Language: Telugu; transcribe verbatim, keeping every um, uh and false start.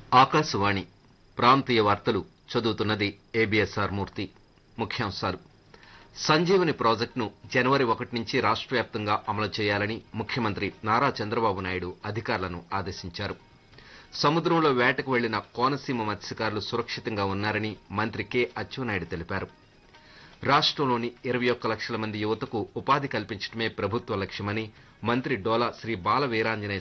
ఆకాశవాణి ప్రాంతీయ వార్తలు చదువుతున్నది ఏబిఎస్ఆర్ మూర్తి. ముఖ్యాంశాలు. సంజీవని ప్రాజెక్టును జనవరి ఒకటి నుంచి రాష్ట్ర వ్యాప్తంగా అమలు చేయాలని ముఖ్యమంత్రి నారా చంద్రబాబు నాయుడు అధికారులను ఆదేశించారు. సముద్రంలో వేటకు వెళ్లిన కోనసీమ మత్స్యకారులు సురక్షితంగా ఉన్నారని మంత్రి కె అచ్చెన్నాయుడు తెలిపారు. రాష్ట్రంలోని ఇరవై ఒక్క లక్షల మంది యువతకు ఉపాధి కల్పించడమే ప్రభుత్వ లక్ష్యమని మంత్రి డోలా శ్రీ బాల వీరాంజనేయ